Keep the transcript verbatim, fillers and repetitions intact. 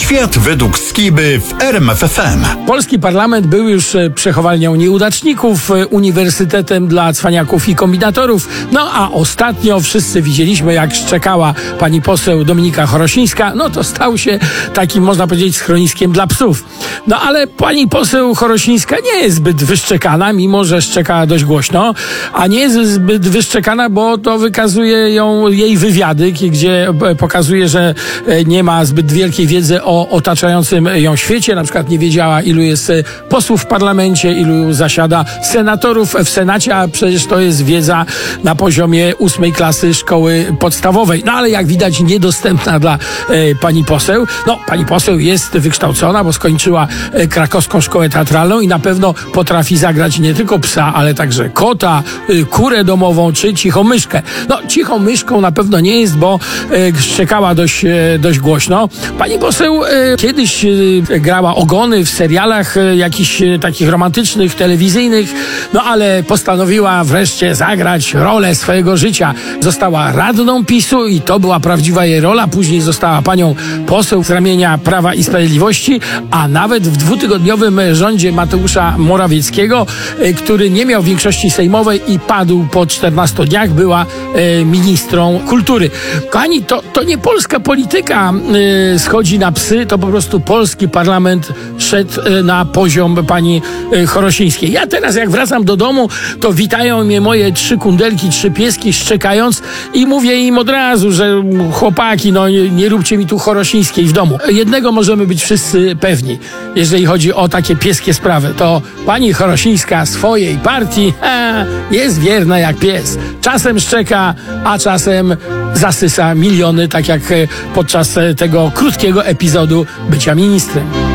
Świat według Skiby w R M F F M. Polski parlament był już przechowalnią nieudaczników, uniwersytetem dla cwaniaków i kombinatorów. No a ostatnio wszyscy widzieliśmy, jak szczekała pani poseł Dominika Chorosińska. No to stał się takim, można powiedzieć, schroniskiem dla psów. No ale pani poseł Chorosińska nie jest zbyt wyszczekana, mimo że szczeka dość głośno, a nie jest zbyt wyszczekana, bo to wykazuje ją jej wywiady, gdzie pokazuje, że nie ma zbyt wielkiej wiedzy o otaczającym ją świecie. Na przykład nie wiedziała, ilu jest posłów w parlamencie, ilu zasiada senatorów w Senacie, a przecież to jest wiedza na poziomie ósmej klasy szkoły podstawowej. No ale jak widać niedostępna dla e, pani poseł. No, pani poseł jest wykształcona, bo skończyła e, krakowską szkołę teatralną i na pewno potrafi zagrać nie tylko psa, ale także kota, e, kurę domową czy cichą myszkę. No, cichą myszką na pewno nie jest, bo e, szczekała dość, e, dość głośno. Pani poseł e, kiedyś e, grała ogony w serialach e, jakichś e, takich romantycznych, telewizyjnych, no ale postanowiła wreszcie zagrać rolę swojego życia. Została radną PiSu i to była prawdziwa jej rola. Później została panią poseł z ramienia Prawa i Sprawiedliwości, a nawet w dwutygodniowym rządzie Mateusza Morawieckiego, e, który nie miał większości sejmowej i padł po czternastu dniach, była e, ministrą kultury. Kochani, to, to nie polska polityka e, schodzi na psy, to po prostu polski parlament szedł e, na poziom pani e, Chorosińskiej. Ja teraz jak wracam do domu, to witają mnie moje trzy kundelki, trzy pieski szczekając i mówię im od razu, że chłopaki, no nie, nie róbcie mi tu Chorosińskiej w domu. Jednego możemy być wszyscy pewni, jeżeli chodzi o takie pieskie sprawy, to pani Chorosińska swojej partii ha, jest wierna jak pies. Czasem szczeka, a czasem zasysa miliony, tak jak podczas tego krótkiego epizodu bycia ministrem.